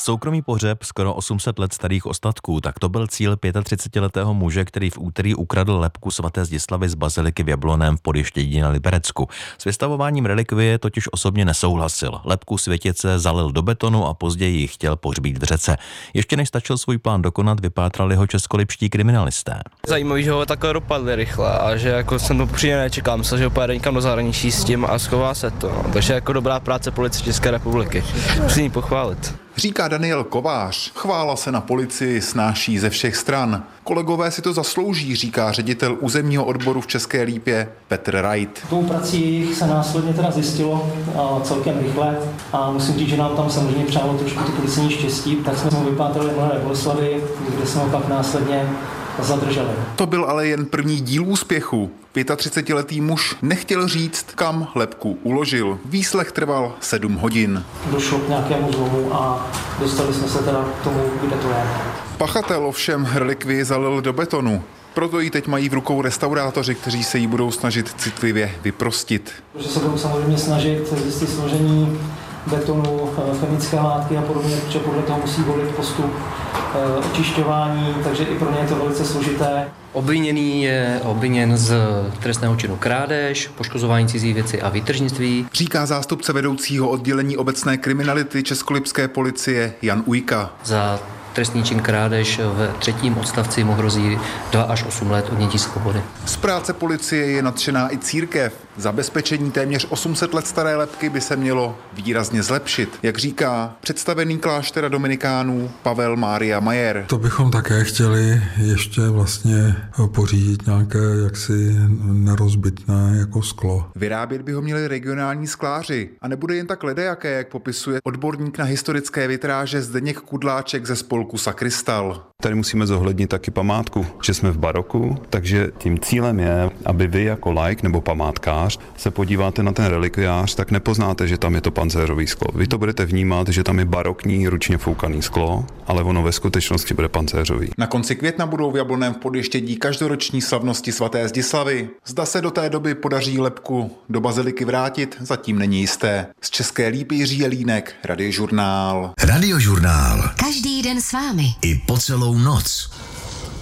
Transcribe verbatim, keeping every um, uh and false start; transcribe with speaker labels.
Speaker 1: Soukromý pohřeb skoro osm set let starých ostatků, tak to byl cíl třicetiletého muže, který v úterý ukradl lebku svaté Zdislavy z baziliky v Jablonném v Podještědí na Liberecku. S vystavováním relikvie totiž osobně nesouhlasil. Lebku světice zalil do betonu a později ji chtěl pohřbít v řece. Ještě než stačil svůj plán dokonat, vypátrali ho českolipští kriminalisté.
Speaker 2: Zajímavý, že ho takhle dopadli rychle a že jako jsem to přímě nečekal, myslel, že ho pojede někam do zahraničí s tím a schová se to. No. Takže jako dobrá práce policie České republiky. Musím ji pochválit.
Speaker 3: Říká Daniel Kovář. Chvála se na policii snáší ze všech stran. Kolegové si to zaslouží, říká ředitel územního odboru v České Lípě Petr Wright.
Speaker 4: Tou prací se následně teda zjistilo celkem rychle a musím říct, že nám tam samozřejmě přálo trošku to policejní štěstí, tak jsme mu vypátrali Mladé Boleslavi, kde jsme ho pak následně zadrželi.
Speaker 3: To byl ale jen první díl úspěchu. třicetiletý muž nechtěl říct, kam lebku uložil. Výslech trval sedm hodin.
Speaker 4: Došlo k nějakému zlomu a dostali jsme se teda k tomu, kde to je.
Speaker 3: Pachatel ovšem relikvii zalil do betonu. Proto ji teď mají v rukou restaurátoři, kteří se jí budou snažit citlivě vyprostit.
Speaker 4: Protože se budou samozřejmě snažit zjistit složení betonu, chemické látky a podobně, protože podle toho musí volit postup očišťování, takže i pro ně je to velice složité.
Speaker 5: Obviněný je obviněn z trestného činu krádež, poškozování cizí věci a výtržnictví.
Speaker 3: Říká zástupce vedoucího oddělení obecné kriminality českolipské policie Jan Ujka.
Speaker 5: Za trestný čin krádež ve třetím odstavci mu hrozí dva až osm let odnětí svobody.
Speaker 3: Z práce policie je nadšená i církev. Zabezpečení téměř osm set let staré lebky by se mělo výrazně zlepšit, jak říká představený kláštera dominikánů Pavel Mária Majer.
Speaker 6: To bychom také chtěli ještě vlastně pořídit nějaké jaksi nerozbitné jako sklo.
Speaker 3: Vyrábět by ho měli regionální skláři a nebude jen tak ledajaké, jak popisuje odborník na historické vitráže Zdeněk Kudláček ze spolku Sakrystal.
Speaker 7: Tady musíme zohlednit taky památku, že jsme v baroku, takže tím cílem je, aby vy jako laik nebo památkář se podíváte na ten relikviář, tak nepoznáte, že tam je to pancérový sklo. Vy to budete vnímat, že tam je barokní ručně foukaný sklo, ale ono ve skutečnosti bude pancéřový.
Speaker 3: Na konci května budou v Jablonném v Podještědí každoroční slavnosti svaté Zdislavy. Zda se do té doby podaří lebku do baziliky vrátit, zatím není jisté. Z České Lípy Jiří Jelínek, Radiožurnál.
Speaker 8: Radiožurnál.
Speaker 9: Každý den s vámi.
Speaker 8: I po celou noc.